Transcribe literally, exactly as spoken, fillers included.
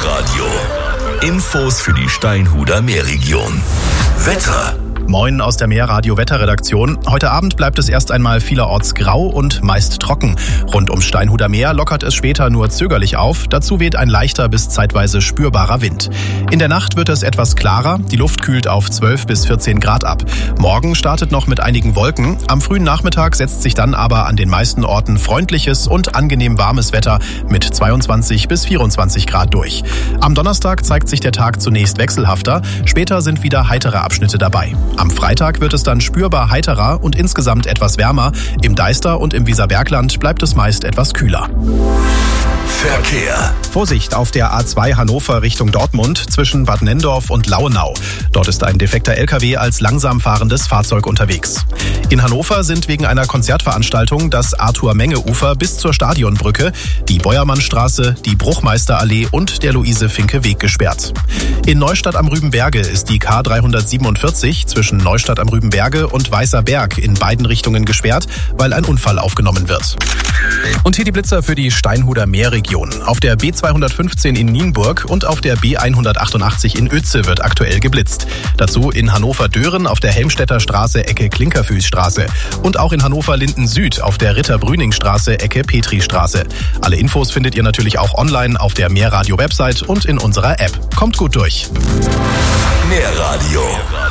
Meerradio. Infos für die Steinhuder Meerregion. Wetter. Moin aus der Meerradio-Wetterredaktion. Heute Abend bleibt es erst einmal vielerorts grau und meist trocken. Rund ums Steinhuder Meer lockert es später nur zögerlich auf. Dazu weht ein leichter bis zeitweise spürbarer Wind. In der Nacht wird es etwas klarer. Die Luft kühlt auf zwölf bis vierzehn Grad ab. Morgen startet noch mit einigen Wolken. Am frühen Nachmittag setzt sich dann aber an den meisten Orten freundliches und angenehm warmes Wetter mit zweiundzwanzig bis vierundzwanzig Grad durch. Am Donnerstag zeigt sich der Tag zunächst wechselhafter. Später sind wieder heitere Abschnitte dabei. Am Freitag wird es dann spürbar heiterer und insgesamt etwas wärmer. Im Deister und im Weserbergland bleibt es meist etwas kühler. Verkehr. Vorsicht auf der A zwei Hannover Richtung Dortmund zwischen Bad Nenndorf und Lauenau. Dort ist ein defekter L K W als langsam fahrendes Fahrzeug unterwegs. In Hannover sind wegen einer Konzertveranstaltung das Arthur-Menge-Ufer bis zur Stadionbrücke, die Beuermannstraße, die Bruchmeisterallee und der Luise-Finke-Weg gesperrt. In Neustadt am Rübenberge ist die K dreihundertsiebenundvierzig zwischen Neustadt am Rübenberge und Weißer Berg in beiden Richtungen gesperrt, weil ein Unfall aufgenommen wird. Und hier die Blitzer für die Steinhuder Meerregion. Auf der B zweihundertfünfzehn in Nienburg und auf der B hundertachtundachtzig in Uetze wird aktuell geblitzt. Dazu in Hannover-Dören auf der Helmstedter Straße Ecke Klinkerfüßstraße und auch in Hannover-Linden Süd auf der Ritter-Brüning-Straße Ecke Petri-Straße. Alle Infos findet ihr natürlich auch online auf der Meerradio-Website und in unserer App. Kommt gut durch. Meerradio.